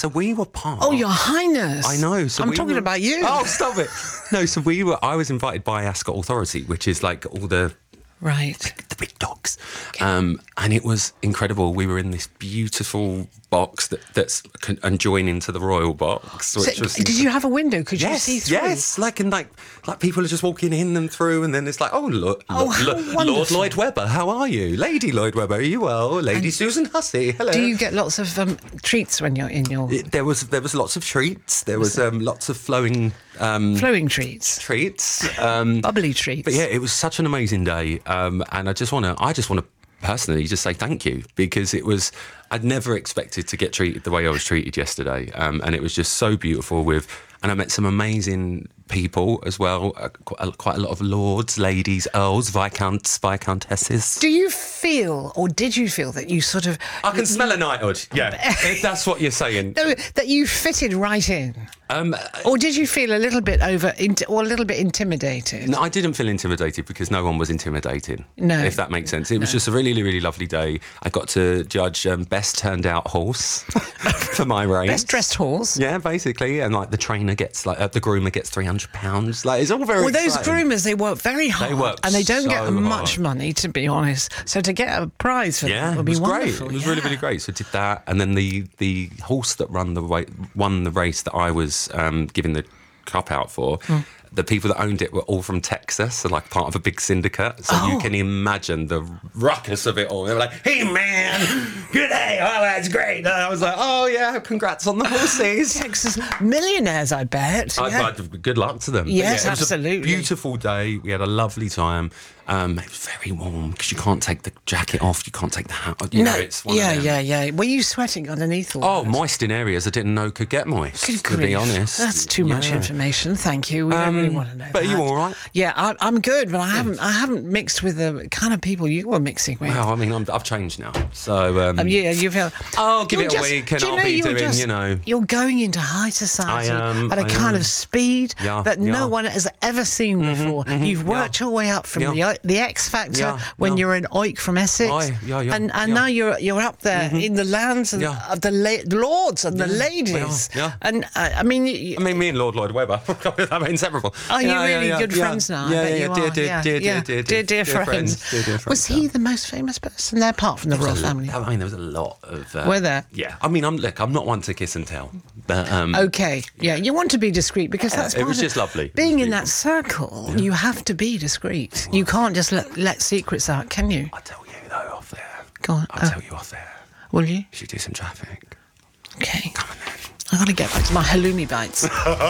so we were part. Oh, Your Highness. I know. So I'm talking about you. Oh, stop it. No, so I was invited by Ascot Authority, which is like all the the big dogs. And it was incredible. We were in this beautiful box that's adjoining to the royal box. Which was did you have a window? Could you see through? Yes, like people are just walking in and through, and then it's like, Lord Lloyd Webber, how are you? Lady Lloyd Webber, are you well? Lady Susan Hussey, hello. Do you get lots of treats when you're in your... There was lots of treats. There was lots of flowing treats. Bubbly treats. But yeah, it was such an amazing day. And I just want to personally just say thank you, because I'd never expected to get treated the way I was treated yesterday. And it was just so beautiful and I met some amazing people as well, quite a lot of lords, ladies, earls, viscounts, viscountesses. Do you feel, or did you feel that you sort of... I can smell a knighthood, yeah, if that's what you're saying. No, that you fitted right in? Or did you feel a little bit or a little bit intimidated? No, I didn't feel intimidated because no one was intimidating. No. If that makes sense. It was just a really, really lovely day. I got to judge best turned out horse for my race. Best dressed horse? Yeah, basically. And like the trainer gets, the groomer gets £300. Like, it's all very exciting. Those groomers, they work very hard. They work and they don't get so much hard. money, to be honest. So to get a prize for that would be wonderful. Great. It was really, really great. So I did that. And then the horse that won the race that I was giving the cup out for, the people that owned it were all from Texas, so like part of a big syndicate. So you can imagine the ruckus of it all. They were like, "Hey man, good day! Oh, that's great!" And I was like, "Oh yeah, congrats on the horses." Texas millionaires, I bet. Good luck to them. Yes, it was absolutely. A beautiful day. We had a lovely time. It was very warm because you can't take the jacket off, you can't take the hat off. It's one of them. Yeah. Were you sweating underneath all that? that? Moist in areas I didn't know could get moist, Good to be honest. That's too much information. Thank you. We don't really want to know But that. are you all right? Yeah, I'm good, but I haven't mixed with the kind of people you were mixing with. Well, I mean, I've changed now, so you feel. I'll give it a week, and I'll be doing, You're going into high society at a kind of speed that no one has ever seen before. You've worked your way up from the X Factor when you're an oik from Essex, and now you're up there in the lands of the lords and the ladies. And I mean, me and Lord Lloyd Webber, I'm inseparable. Are you really good friends now? Dear friends. Was he the most famous person there, apart from the royal family? I mean, there was a lot of... Were there? Yeah. I mean, I'm not one to kiss and tell. But, okay. Yeah, you want to be discreet because that's part it was just lovely. Being in that circle, you have to be discreet. You can't just let secrets out, can you? I'll tell you, though, off there. Go on. I'll tell you off there. Will you? You should do some traffic. Okay. Come on then. I've got to get back to my halloumi bites.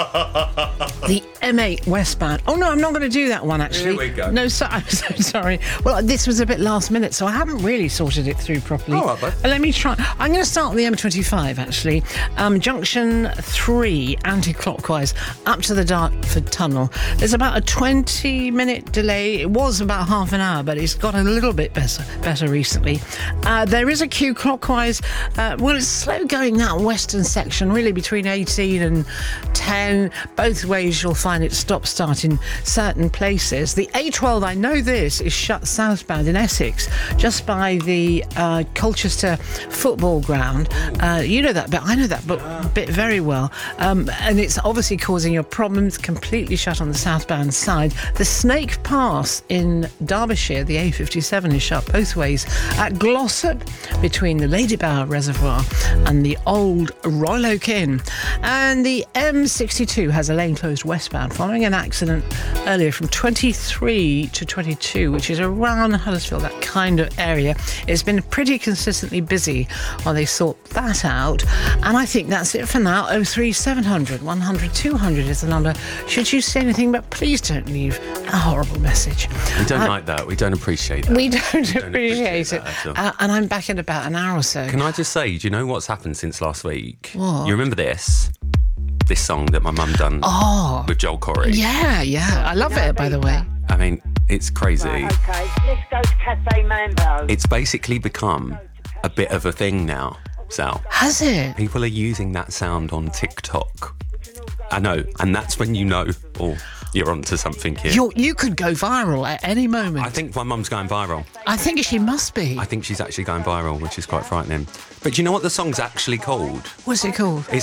The M8 westbound. Oh, no, I'm not going to do that one, actually. Here we go. No, I'm so sorry. Well, this was a bit last minute, so I haven't really sorted it through properly. All right, bud. Let me try. I'm going to start on the M25, actually. Junction 3, anti-clockwise, up to the Dartford Tunnel. There's about a 20-minute delay. It was about half an hour, but it's got a little bit better recently. There is a queue clockwise. It's slow going, that western section, really between 18 and 10. Both ways you'll find it stop-start in certain places. The A12, I know this, is shut southbound in Essex, just by the Colchester football ground. You know that bit, I know that bit very well. And it's obviously causing you problems, completely shut on the southbound side. The Snake Pass in Derbyshire, the A57, is shut both ways. At Glossop, between the Ladybower Reservoir and the old Royal Oak Inn. And the M62 has a lane closed westbound following an accident earlier from 23 to 22, which is around Huddersfield, that kind of area. It's been pretty consistently busy while they sort that out. And I think that's it for now. 03700 100 200 is the number. Should you say anything, but please don't leave a horrible message. We don't like that. We don't appreciate that. We don't appreciate it. And I'm back in about an hour or so. Can I just say, do you know what's happened since last week? What? You remember this song that my mum done with Joel Corey? Yeah. I love it, by the way. I mean, it's crazy. Right, okay, let's go to Cafe Mambo. It's basically become a bit of a thing now, Sal. Has it? People are using that sound on TikTok. I know, and that's when you know, you're onto something here. You could go viral at any moment. I think my mum's going viral. I think she must be. I think she's actually going viral, which is quite frightening. But do you know what the song's actually called? What's it called?